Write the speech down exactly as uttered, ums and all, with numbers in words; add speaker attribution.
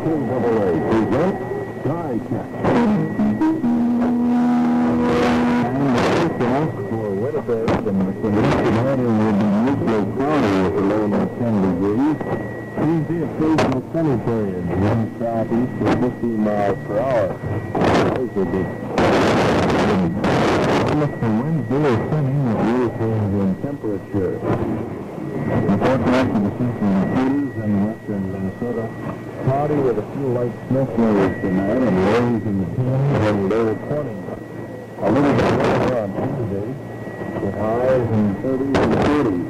Speaker 1: Double A presents Die Catch. And the forecast for Winnipeg and the Canadian heading will be neutral cloudy with a low of ten degrees. Tuesday, occasional sunny period. Wind southeast at fifteen miles per hour. Those are good. Look for Wednesday or sunny with little change in temperature. The forecast of the central Dakotas and western Minnesota. Cloudy with a few light snow flurries tonight and lows in the teens and low twenties. A little bit later on Tuesday with highs in thirties and forties.